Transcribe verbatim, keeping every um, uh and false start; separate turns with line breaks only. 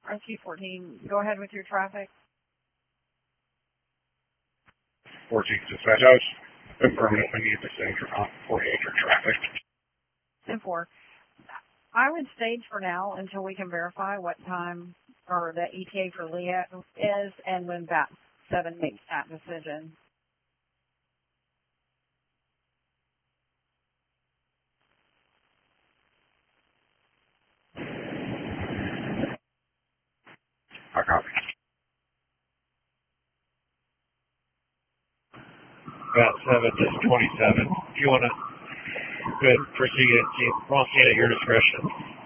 Rescue fourteen, go ahead with your traffic.
fourteen dispatch, I was confirming if we need the same for forty-eight for traffic.
ten four. I would stage for now until we can verify what time or the E T A for Leah is and when that seven makes that decision.
I copy.
About seven to twenty-seven. If you want to go ahead and proceed at, proceed at your discretion.